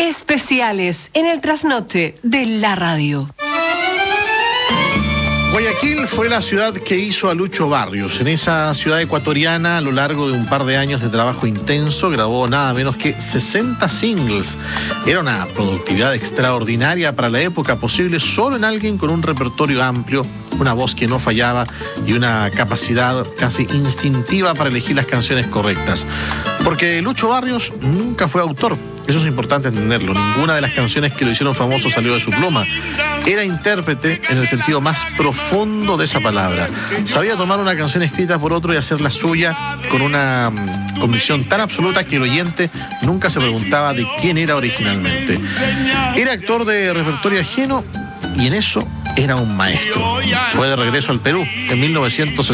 Especiales en el trasnoche de la radio. Guayaquil fue la ciudad que hizo a Lucho Barrios. En esa ciudad ecuatoriana, a lo largo de un par de años de trabajo intenso, grabó nada menos que 60 singles. Era una productividad extraordinaria para la época, posible solo en alguien con un repertorio amplio, una voz que no fallaba y una capacidad casi instintiva para elegir las canciones correctas. Porque Lucho Barrios nunca fue autor. Eso es importante entenderlo. Ninguna de las canciones que lo hicieron famoso salió de su pluma. Era intérprete en el sentido más profundo de esa palabra. Sabía tomar una canción escrita por otro y hacerla suya con una convicción tan absoluta que el oyente nunca se preguntaba de quién era originalmente. Era actor de repertorio ajeno y en eso era un maestro. Fue de regreso al Perú en 1960.